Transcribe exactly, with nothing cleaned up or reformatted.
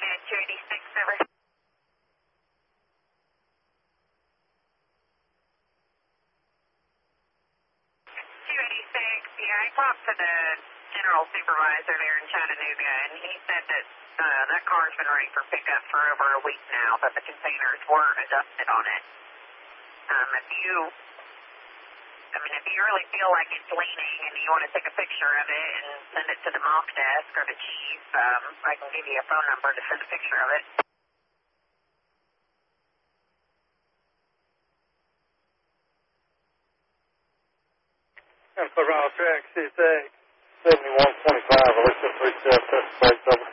ahead, two eighty-six, over. two eighty-six, yeah, I talked to the general supervisor there in Chattanooga, and he said that uh, that car's been ready for pickup for over a week now, but the containers were adjusted on it. Um, if you, I mean, if you really feel like it's leaning and you want to take a picture of it and send it to the mock desk or the chief, um, I can give you a phone number to send a picture of it. And for raw track, C S X, seventy-one twenty-five, Alicia three seven, touch base over.